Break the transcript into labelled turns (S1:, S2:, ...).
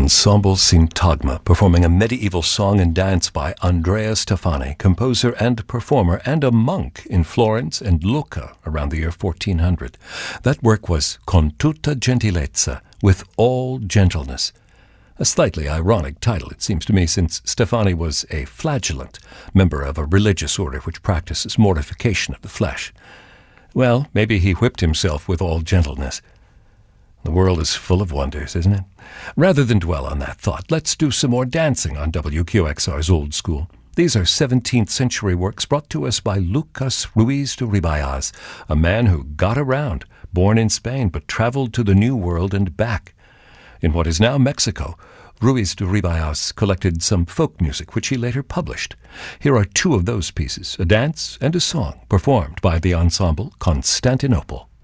S1: Ensemble Syntagma, performing a medieval song and dance by Andrea Stefani, composer and performer and a monk in Florence and Lucca around the year 1400. That work was Con tutta gentilezza, with all gentleness. A slightly ironic title, it seems to me, since Stefani was a flagellant, member of a religious order which practices mortification of the flesh. Well, maybe he whipped himself with all gentleness. The world is full of wonders, isn't it? Rather than dwell on that thought, let's do some more dancing on WQXR's Old School. These are 17th century works brought to us by Lucas Ruiz de Ribayas, a man who got around, born in Spain but traveled to the New World and back. In what is now Mexico, Ruiz de Ribayas collected some folk music which he later published. Here are two of those pieces, a dance and a song, performed by the ensemble Constantinople.